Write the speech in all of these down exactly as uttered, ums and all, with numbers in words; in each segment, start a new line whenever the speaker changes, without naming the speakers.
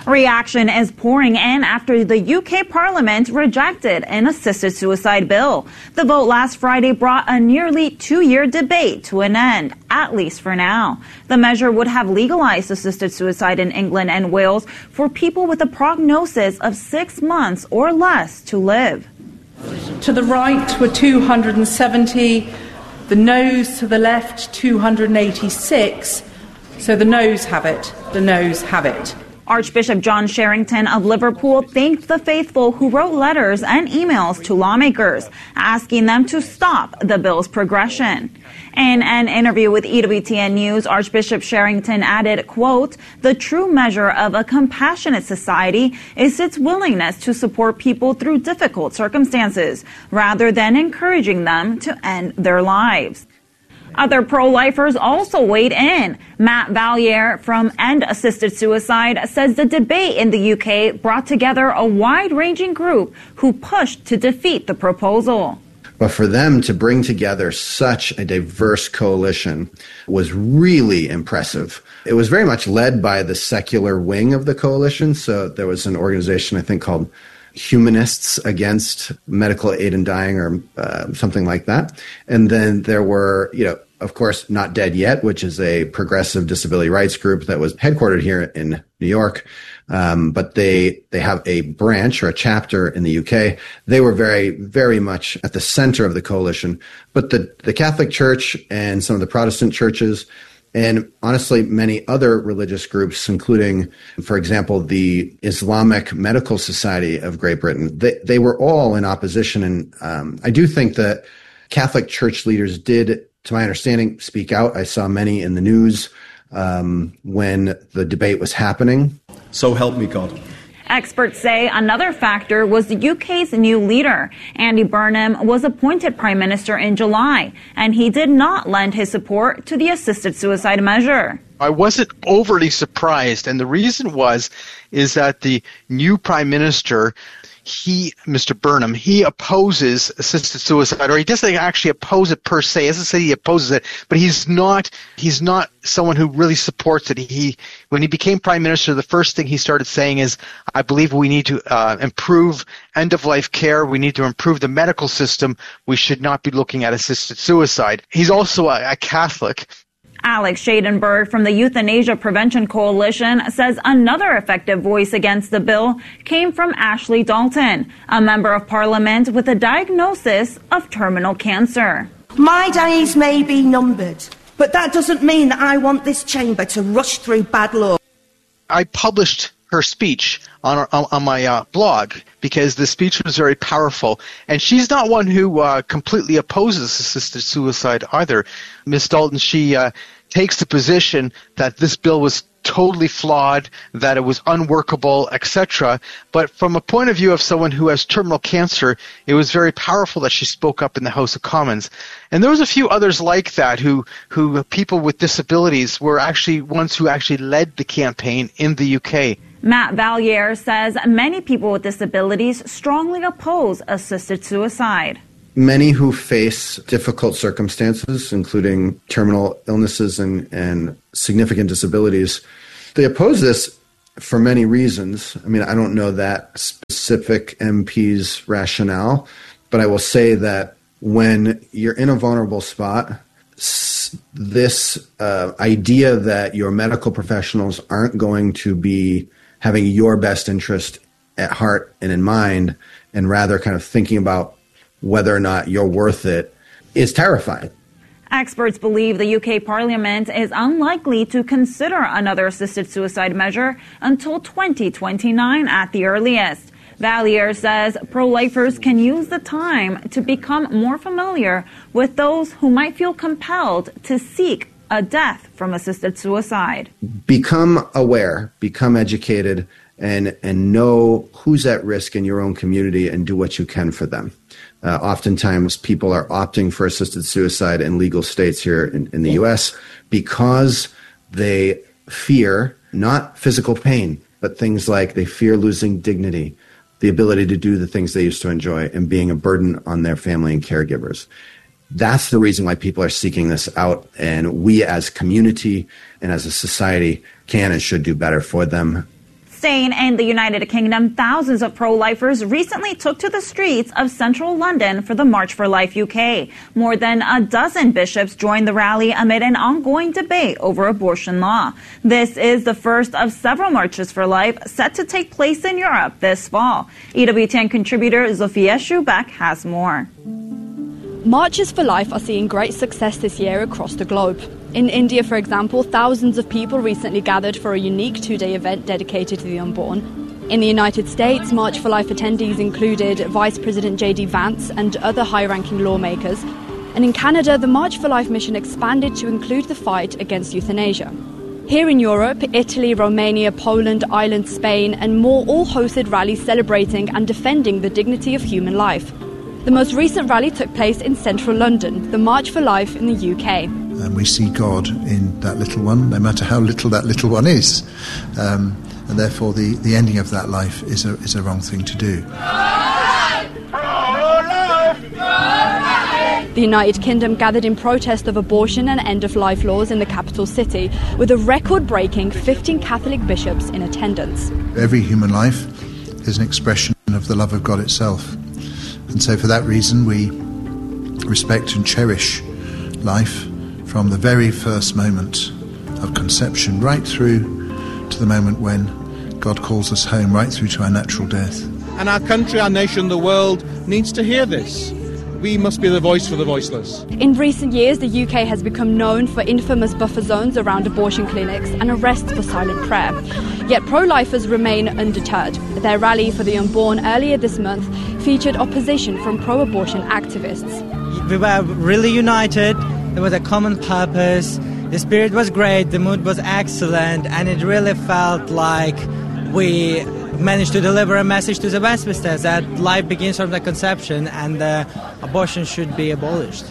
Reaction is pouring in after the U K Parliament rejected an assisted suicide bill. The vote last Friday brought a nearly two-year debate to an end, at least for now. The measure would have legalized assisted suicide in England and Wales for people with a prognosis of six months or less to live.
To the right were two hundred seventy, the noes to the left two hundred eighty-six. So the noes have it, the noes have it.
Archbishop John Sherrington of Liverpool thanked the faithful who wrote letters and emails to lawmakers, asking them to stop the bill's progression. In an interview with E W T N News, Archbishop Sherrington added, quote, "The true measure of a compassionate society is its willingness to support people through difficult circumstances, rather than encouraging them to end their lives." Other pro-lifers also weighed in. Matt Valliere from End Assisted Suicide says the debate in the U K brought together a wide-ranging group who pushed to defeat the proposal.
But for them to bring together such a diverse coalition was really impressive. It was very much led by the secular wing of the coalition. So there was an organization, I think, called Humanists Against Medical Aid in Dying or uh, something like that. And then there were, you know, of course, Not Dead Yet, which is a progressive disability rights group that was headquartered here in New York. Um, but they, they have a branch or a chapter in the U K. They were very, very much at the center of the coalition. But the, the Catholic Church and some of the Protestant churches, and honestly, many other religious groups, including, for example, the Islamic Medical Society of Great Britain, they, they were all in opposition. And um, I do think that Catholic Church leaders did, to my understanding, speak out. I saw many in the news um, when the debate was happening.
So help me God.
Experts say another factor was the U K's new leader. Andy Burnham was appointed Prime Minister in July, and he did not lend his support to the assisted suicide measure.
I wasn't overly surprised, and the reason was is that the new Prime Minister, he, Mister Burnham, he opposes assisted suicide, or he doesn't actually oppose it per se. He doesn't say he opposes it, but he's not he's not someone who really supports it. He, when he became Prime Minister, the first thing he started saying is, I believe we need to uh, improve end-of-life care. We need to improve the medical system. We should not be looking at assisted suicide. He's also a, a Catholic.
Alex Schadenberg from the Euthanasia Prevention Coalition says another effective voice against the bill came from Ashley Dalton, a member of Parliament with a diagnosis of terminal cancer.
My days may be numbered, but that doesn't mean that I want this chamber to rush through bad law.
I published her speech on on, on my uh, blog because the speech was very powerful, and she's not one who uh, completely opposes assisted suicide either. Miz Dalton, she uh, takes the position that this bill was totally flawed, that it was unworkable, et cetera. But from a point of view of someone who has terminal cancer, it was very powerful that she spoke up in the House of Commons. And there was a few others like that who, who people with disabilities were actually ones who actually led the campaign in the U K.
Matt Valliere says many people with disabilities strongly oppose assisted suicide.
Many who face difficult circumstances, including terminal illnesses and, and significant disabilities, they oppose this for many reasons. I mean, I don't know that specific M P's rationale, but I will say that when you're in a vulnerable spot, this uh, idea that your medical professionals aren't going to be having your best interest at heart and in mind, and rather kind of thinking about whether or not you're worth it, is terrifying.
Experts believe the U K Parliament is unlikely to consider another assisted suicide measure until twenty twenty-nine at the earliest. Valliere says pro-lifers can use the time to become more familiar with those who might feel compelled to seek a death from assisted suicide.
Become aware, become educated, and, and know who's at risk in your own community and do what you can for them. Uh, oftentimes, people are opting for assisted suicide in legal states here in, in the U S because they fear not physical pain, but things like they fear losing dignity, the ability to do the things they used to enjoy, and being a burden on their family and caregivers. That's the reason why people are seeking this out, and we as community and as a society can and should do better for them.
Staying in the United Kingdom, thousands of pro-lifers recently took to the streets of central London for the March for Life U K. More than a dozen bishops joined the rally amid an ongoing debate over abortion law. This is the first of several marches for life set to take place in Europe this fall. E W T N contributor Zofia Schubeck has more.
Marches for Life are seeing great success this year across the globe. In India, for example, thousands of people recently gathered for a unique two-day event dedicated to the unborn. In the United States, March for Life attendees included Vice President J D Vance and other high-ranking lawmakers. And in Canada, the March for Life mission expanded to include the fight against euthanasia. Here in Europe, Italy, Romania, Poland, Ireland, Spain, and more all hosted rallies celebrating and defending the dignity of human life. The most recent rally took place in central London, the March for Life in the U K.
And we see God in that little one, no matter how little that little one is. Um, and therefore the, the ending of that life is a, is a wrong thing to do.
The United Kingdom gathered in protest of abortion and end-of-life laws in the capital city, with a record-breaking fifteen Catholic bishops in attendance.
Every human life is an expression of the love of God itself. And so for that reason we respect and cherish life from the very first moment of conception right through to the moment when God calls us home, right through to our natural death.
And our country, our nation, the world needs to hear this. We must be the voice for the voiceless.
In recent years, the U K has become known for infamous buffer zones around abortion clinics and arrests for silent prayer. Yet pro-lifers remain undeterred. Their rally for the unborn earlier this month featured opposition from pro-abortion activists.
We were really united. There was a common purpose. The spirit was great. The mood was excellent. And it really felt like we managed to deliver a message to the Westminsters that life begins from the conception and uh, abortion should be abolished.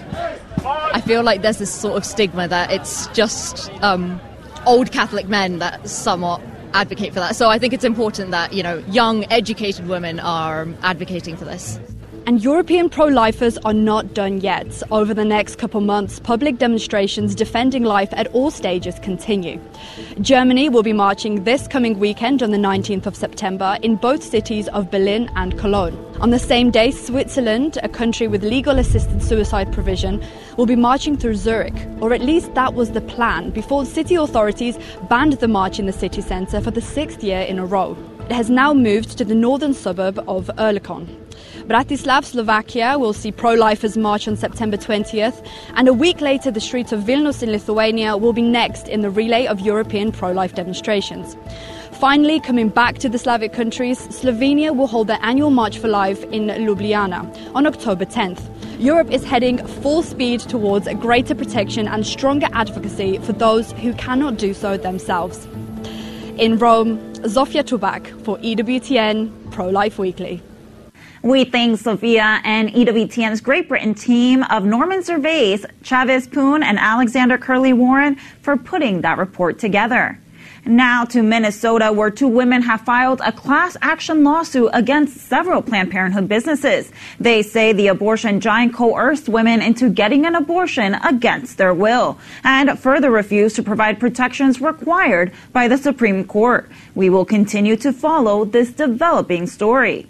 I feel like there's this sort of stigma that it's just um, old Catholic men that somewhat advocate for that. So I think it's important that, you know, young, educated women are advocating for this.
And European pro-lifers are not done yet. Over the next couple months, public demonstrations defending life at all stages continue. Germany will be marching this coming weekend on the nineteenth of September in both cities of Berlin and Cologne. On the same day, Switzerland, a country with legal assisted suicide provision, will be marching through Zurich, or at least that was the plan, before city authorities banned the march in the city centre for the sixth year in a row. It has now moved to the northern suburb of Oerlikon. Bratislav, Slovakia will see pro-lifers march on September twentieth, and a week later the streets of Vilnius in Lithuania will be next in the relay of European pro-life demonstrations. Finally, coming back to the Slavic countries, Slovenia will hold their annual March for Life in Ljubljana on October tenth. Europe is heading full speed towards a greater protection and stronger advocacy for those who cannot do so themselves. In Rome, Zofia Schubeck for E W T N Pro-Life Weekly.
We thank Sophia and E W T N's Great Britain team of Norman Gervais, Chavis Poon, and Alexander Curley Warren for putting that report together. Now to Minnesota, where two women have filed a class action lawsuit against several Planned Parenthood businesses. They say the abortion giant coerced women into getting an abortion against their will and further refused to provide protections required by the Supreme Court. We will continue to follow this developing story.